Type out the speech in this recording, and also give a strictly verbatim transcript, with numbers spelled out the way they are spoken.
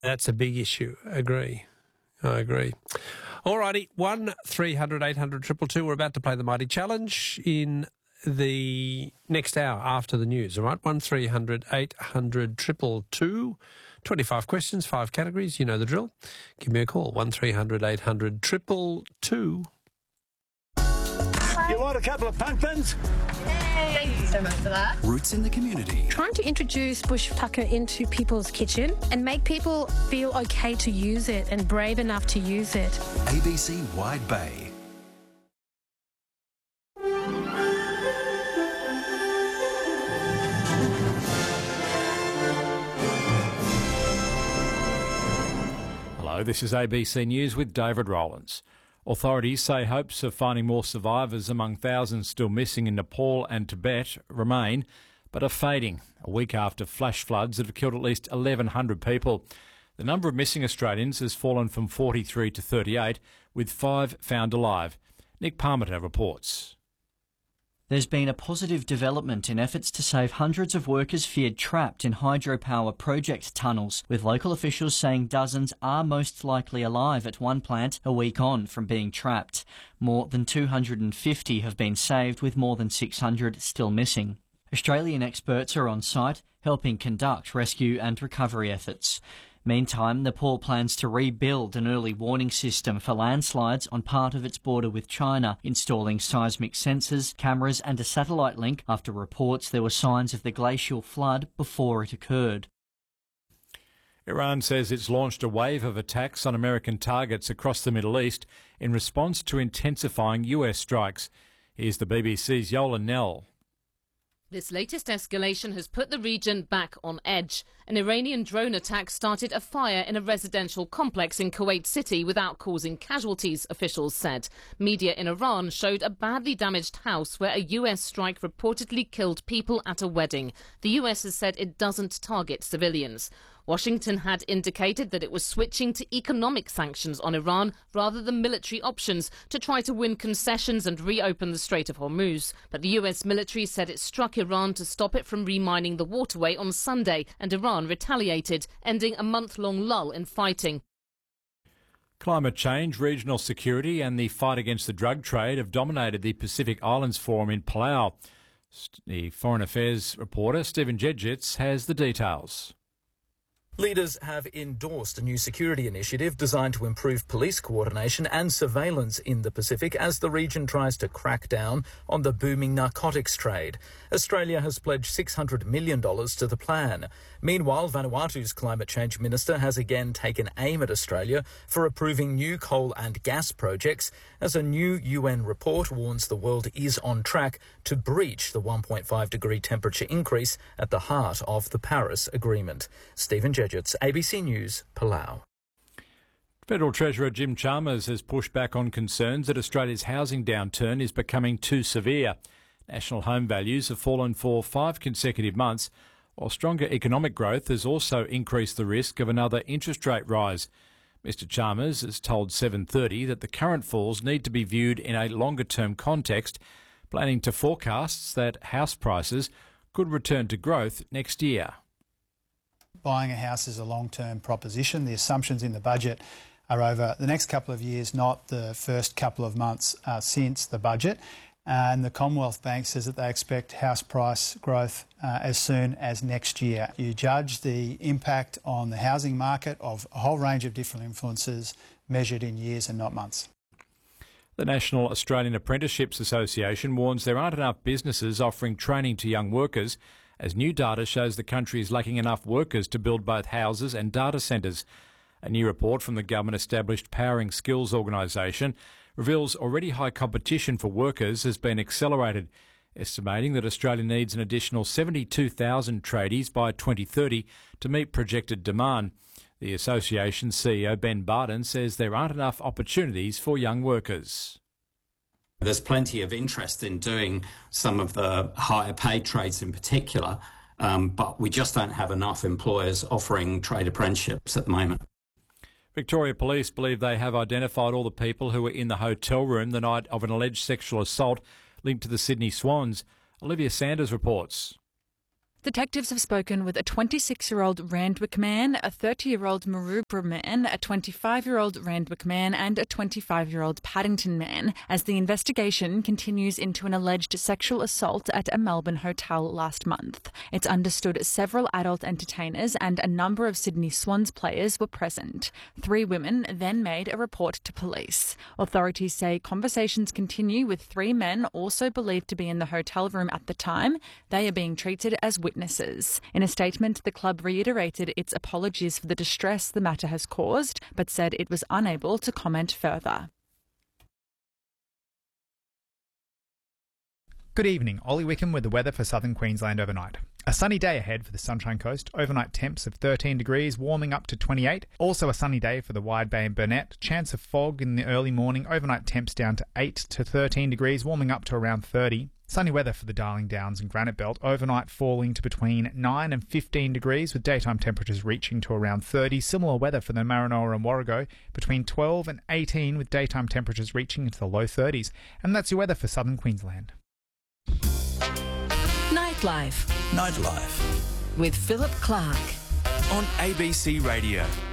That's a big issue. Agree. I agree. All righty. one three hundred eight hundred two two two. We're about to play the Mighty Challenge in the next hour after the news, all right? one three hundred eight hundred two two two. twenty-five questions, five categories. You know the drill. Give me a call. one three hundred eight hundred two two two. You want a couple of pumpkins? Yay. Thank you so much for that. Roots in the community. Trying to introduce bush tucker into people's kitchen and make people feel okay to use it and brave enough to use it. A B C Wide Bay. Hello, this is A B C News with David Rowlands. Authorities say hopes of finding more survivors among thousands still missing in Nepal and Tibet remain, but are fading a week after flash floods that have killed at least eleven hundred people. The number of missing Australians has fallen from forty-three to thirty-eight, with five found alive. Nick Parmenter reports. There's been a positive development in efforts to save hundreds of workers feared trapped in hydropower project tunnels, with local officials saying dozens are most likely alive at one plant a week on from being trapped. More than two hundred fifty have been saved, with more than six hundred still missing. Australian experts are on site, helping conduct rescue and recovery efforts. Meantime, Nepal plans to rebuild an early warning system for landslides on part of its border with China, installing seismic sensors, cameras and a satellite link after reports there were signs of the glacial flood before it occurred. Iran says it's launched a wave of attacks on American targets across the Middle East in response to intensifying U S strikes. Here's the B B C's Yola Nell. This latest escalation has put the region back on edge. An Iranian drone attack started a fire in a residential complex in Kuwait City without causing casualties, officials said. Media in Iran showed a badly damaged house where a U S strike reportedly killed people at a wedding. The U S has said it doesn't target civilians. Washington had indicated that it was switching to economic sanctions on Iran rather than military options to try to win concessions and reopen the Strait of Hormuz. But the U S military said it struck Iran to stop it from remining the waterway on Sunday, and Iran retaliated, ending a month-long lull in fighting. Climate change, regional security and the fight against the drug trade have dominated the Pacific Islands Forum in Palau. The Foreign Affairs reporter Stephen Jedgets has the details. Leaders have endorsed a new security initiative designed to improve police coordination and surveillance in the Pacific as the region tries to crack down on the booming narcotics trade. Australia has pledged six hundred million dollars to the plan. Meanwhile, Vanuatu's climate change minister has again taken aim at Australia for approving new coal and gas projects, as a new U N report warns the world is on track to breach the one point five degree temperature increase at the heart of the Paris Agreement. Stephen Jedgets, A B C News, Palau. Federal Treasurer Jim Chalmers has pushed back on concerns that Australia's housing downturn is becoming too severe. National home values have fallen for five consecutive months, while stronger economic growth has also increased the risk of another interest rate rise. Mister Chalmers has told seven thirty that the current falls need to be viewed in a longer-term context, planning to forecasts that house prices could return to growth next year. Buying a house is a long-term proposition. The assumptions in the budget are over the next couple of years, not the first couple of months uh, since the budget. And the Commonwealth Bank says that they expect house price growth uh, as soon as next year. You judge the impact on the housing market of a whole range of different influences measured in years and not months. The National Australian Apprenticeships Association warns there aren't enough businesses offering training to young workers, as new data shows the country is lacking enough workers to build both houses and data centres. A new report from the government-established Powering Skills organisation reveals already high competition for workers has been accelerated, estimating that Australia needs an additional seventy-two thousand tradies by twenty thirty to meet projected demand. The association's C E O Ben Barden says there aren't enough opportunities for young workers. There's plenty of interest in doing some of the higher paid trades in particular, um, but we just don't have enough employers offering trade apprenticeships at the moment. Victoria Police believe they have identified all the people who were in the hotel room the night of an alleged sexual assault linked to the Sydney Swans. Olivia Sanders reports. Detectives have spoken with a twenty-six-year-old Randwick man, a thirty-year-old Maroubra man, a twenty-five-year-old Randwick man and a twenty-five-year-old Paddington man as the investigation continues into an alleged sexual assault at a Melbourne hotel last month. It's understood several adult entertainers and a number of Sydney Swans players were present. Three women then made a report to police. Authorities say conversations continue with three men also believed to be in the hotel room at the time. They are being treated as witnesses. Witnesses. In a statement, the club reiterated its apologies for the distress the matter has caused, but said it was unable to comment further. Good evening, Ollie Wickham with the weather for southern Queensland overnight. A sunny day ahead for the Sunshine Coast, overnight temps of thirteen degrees, warming up to twenty-eight. Also a sunny day for the Wide Bay and Burnett. Chance of fog in the early morning, overnight temps down to eight to thirteen degrees, warming up to around thirty. Sunny weather for the Darling Downs and Granite Belt, overnight falling to between nine and fifteen degrees with daytime temperatures reaching to around thirty. Similar weather for the Maranoa and Warrego, between twelve and eighteen with daytime temperatures reaching into the low thirties. And that's your weather for southern Queensland. Nightlife. Nightlife. With Philip Clark. On A B C Radio.